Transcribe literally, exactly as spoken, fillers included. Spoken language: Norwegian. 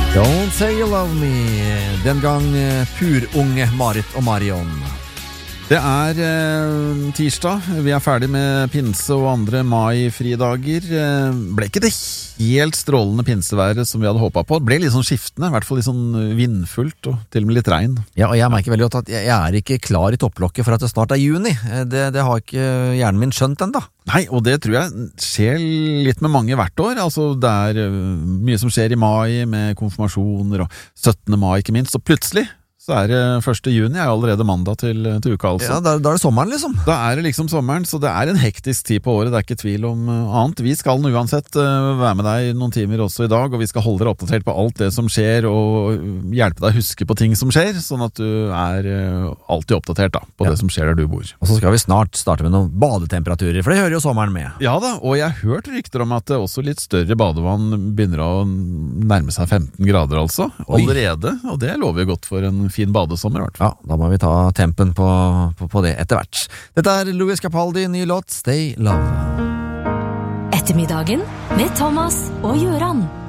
Don't Say You Love Me. Den gang eh, purunge Marit og Marion. Det er eh, tirsdag. Vi er ferdig med pinse og andre mai-fridager. Eh, ble ikke det helt strålende pinseværet som vi hadde håpet på. Det ble litt sånn skiftende, i hvert fall litt sånn vindfullt og til og med litt regn. Ja, og jeg merker veldig godt at jeg er ikke klar i topplokket for at det snart er juni. Det, det har ikke hjernen min skjønt enda. Nei, og det tror jeg skjer litt med mange hvert år. Altså, det er mye som skjer i mai med konfirmasjoner og syttende mai ikke minst, og plutselig så er det første juni, er jo allerede mandag til, til uka altså. Ja, da, da er det sommeren liksom. Da er det liksom sommeren, så det er en hektisk tid på året, det er ikke tvil om annet. Vi skal uansett uh, være med deg noen timer også i dag, og vi skal holde deg oppdatert på alt det som skjer, og hjelpe deg å huske på ting som skjer, sånn at du er uh, alltid oppdatert da, på ja. Det som skjer der du bor. Og så skal vi snart starte med noen badetemperaturer, for det hører jo sommeren med. Ja da, og jeg har hørt rykter om at det også litt større badevann begynner å nærme seg femten grader altså, allerede, og det lover jo godt for en fin badesommer i hvert fall. Ja, da må vi ta tempen på, på, på det etter hvert. Dette er Louis Capaldi, ny låt Stay Love. Ettermiddagen med Thomas og Jøran.